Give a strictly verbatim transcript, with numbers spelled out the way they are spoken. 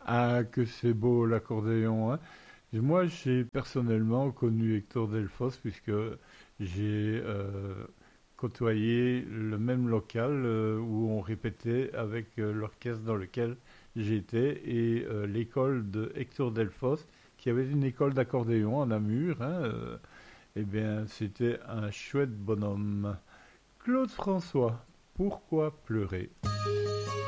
Ah, que c'est beau l'accordéon, hein. Moi, j'ai personnellement connu Hector Delfos puisque j'ai euh, côtoyé le même local euh, où on répétait avec euh, l'orchestre dans lequel j'étais et euh, l'école de Hector Delfos, qui avait une école d'accordéon à Namur, hein, euh, eh bien, c'était un chouette bonhomme. Claude François, pourquoi pleurer?